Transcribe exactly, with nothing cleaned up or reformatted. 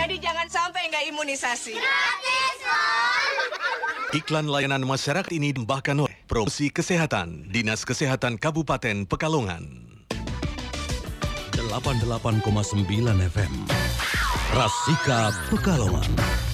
Jadi jangan sampai nggak imunisasi. Gratis loh. Iklan layanan masyarakat ini bahkan oleh Promosi Kesehatan Dinas Kesehatan Kabupaten Pekalongan. delapan puluh delapan koma sembilan F M Rasika Pekalongan.